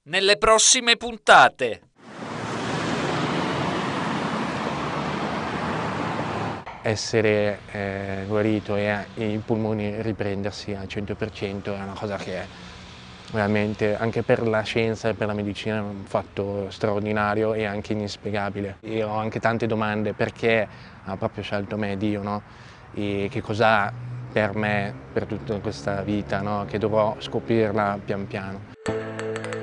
nelle prossime puntate. Essere guarito e i polmoni riprendersi al 100% è una cosa che veramente anche per la scienza e per la medicina è un fatto straordinario e anche inspiegabile. Io ho anche tante domande: perché ha proprio scelto me Dio, no? E che cos'ha per me per tutta questa vita, no? Che dovrò scoprirla pian piano.